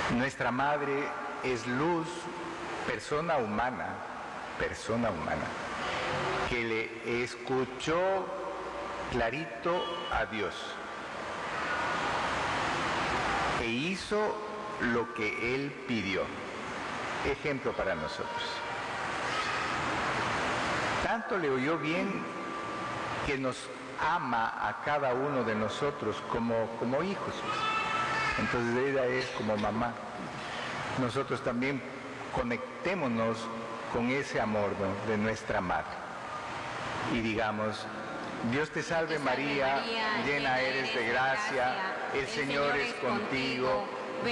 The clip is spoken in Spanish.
Nuestra madre es luz, persona humana, que le escuchó clarito a Dios e hizo lo que Él pidió. Ejemplo para nosotros. Tanto le oyó bien que nos ama a cada uno de nosotros como hijos. Entonces ella es como mamá. Nosotros también conectémonos con ese amor, ¿no?, de nuestra madre. Y digamos: Dios te salve María, llena eres de gracia, el Señor es contigo,